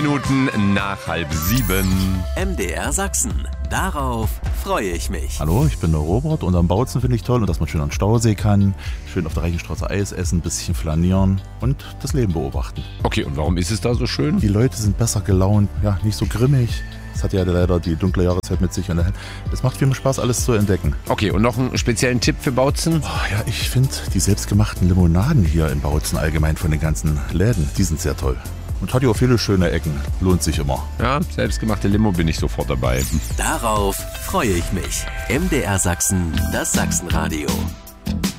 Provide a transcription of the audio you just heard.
Minuten nach 6:30. MDR Sachsen. Darauf freue ich mich. Hallo, ich bin der Robert und am Bautzen finde ich toll und dass man schön an den Stausee kann, schön auf der Reichenstraße Eis essen, ein bisschen flanieren und das Leben beobachten. Okay, und warum ist es da so schön? Die Leute sind besser gelaunt, ja, nicht so grimmig. Das hat ja leider die dunkle Jahreszeit mit sich und es macht viel Spaß, alles zu entdecken. Okay, und noch einen speziellen Tipp für Bautzen? Oh, ja, ich finde die selbstgemachten Limonaden hier in Bautzen allgemein von den ganzen Läden, die sind sehr toll. Und hat ja auch viele schöne Ecken, lohnt sich immer. Ja, selbstgemachte Limo bin ich sofort dabei. Darauf freue ich mich. MDR Sachsen, das Sachsenradio.